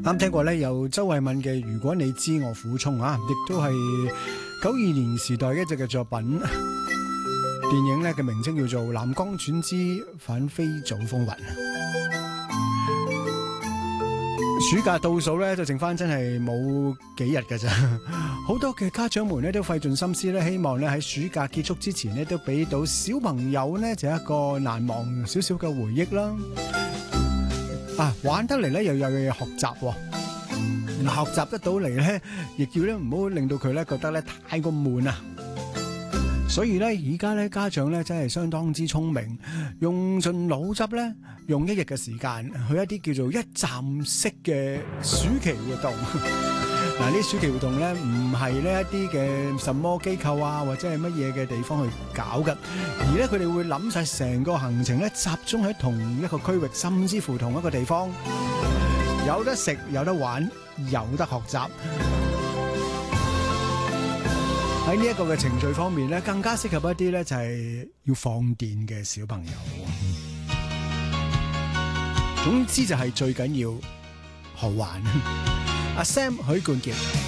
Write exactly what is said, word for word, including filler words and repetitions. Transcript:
啱聽過咧，有周慧敏嘅《如果你知我苦衷》啊，亦都係九二年時代一隻嘅作品。電影咧嘅名稱叫做《藍光轉之反飛祖風雲》。暑假倒數咧，就剩翻真係冇幾日㗎咋。好多嘅家長們咧都費盡心思咧，希望咧喺暑假結束之前咧，都俾到小朋友呢就一個難忘少少嘅回憶啦。啊，玩得嚟咧又有嘢學習喎，學習得到嚟咧，亦要咧唔好令到佢咧覺得咧太過悶啊。所以咧，而家咧家長咧真係相當之聰明，用盡腦汁咧，用一日嘅時間去一啲叫做一站式嘅暑期活動。嗱，呢啲暑期活動咧唔係呢一啲嘅什麼機構啊，或者係乜嘢嘅地方去搞嘅，而咧佢哋會諗晒成個行程咧，集中喺同一個區域，甚至乎同一個地方，有得食，有得玩，有得學習。喺呢一個嘅程序方面咧，更加適合一啲咧就係要放電嘅小朋友。總之就係最緊要好玩。阿 Sam 許冠傑。